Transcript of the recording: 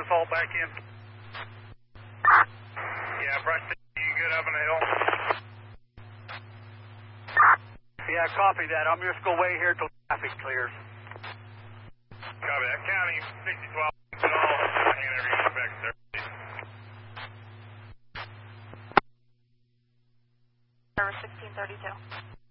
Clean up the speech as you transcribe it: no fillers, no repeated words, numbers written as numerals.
us all back in. Yeah, Preston, you good up on the hill? Yeah, copy that. I'm just going to wait here till traffic clears. Copy that. County 6012. Hang over you back there. Service 1632.